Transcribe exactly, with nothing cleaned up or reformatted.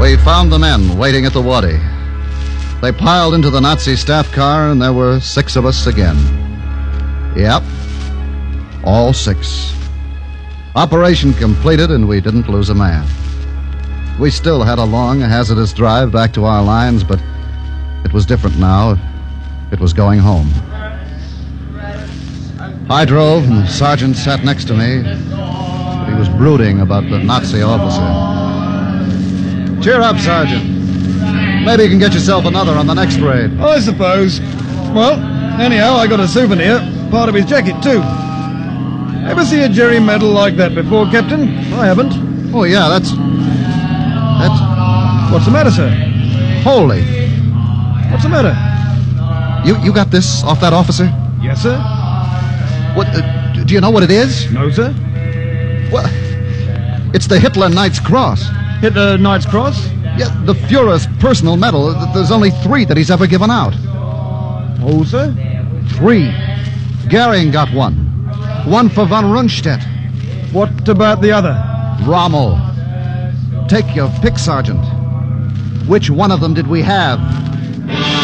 We found the men waiting at the Wadi. They piled into the Nazi staff car, and there were six of us again. Yep, all six. Operation completed, and we didn't lose a man. We still had a long, hazardous drive back to our lines, but it was different now. It was going home. I drove, and the sergeant sat next to me, but he was brooding about the Nazi officer. Cheer up, Sergeant. Maybe you can get yourself another on the next raid. I suppose. Well, anyhow, I got a souvenir. Part of his jacket, too. Ever see a Jerry medal like that before, Captain? I haven't. Oh, yeah, that's... That's... What's the matter, sir? Holy. What's the matter? You you got this off that officer? Yes, sir. What? Uh, do you know what it is? No, sir. Well, it's the Hitler Knight's Cross. Hitler Knight's Cross? Yeah, the Fuhrer's personal medal. There's only three that he's ever given out. Oh, sir? Three. Goering got one. One for von Rundstedt. What about the other? Rommel. Take your pick, Sergeant. Which one of them did we have?